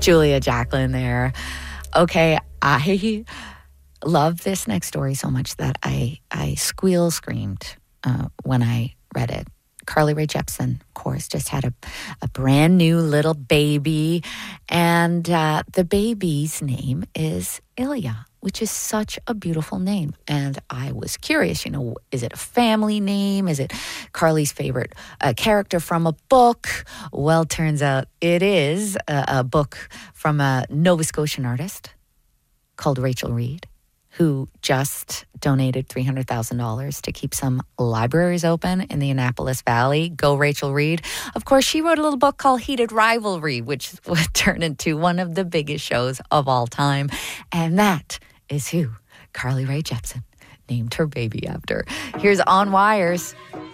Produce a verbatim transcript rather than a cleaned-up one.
Julia Jacklin there. Okay, I love this next story so much that I, I squeal screamed uh, when I read it. Carly Rae Jepsen, of course, just had a, a brand new little baby. And uh, the baby's name is Ilya, which is such a beautiful name. And I was curious, you know, is it a family name? Is it Carly's favorite uh, character from a book? Well, turns out it is a, a book from a Nova Scotian artist called Rachel Reed, who just donated three hundred thousand dollars to keep some libraries open in the Annapolis Valley. Go Rachel Reed. Of course, she wrote a little book called Heated Rivalry, which would turn into one of the biggest shows of all time. And that is who Carly Rae Jepsen named her baby after. Here's On Wires.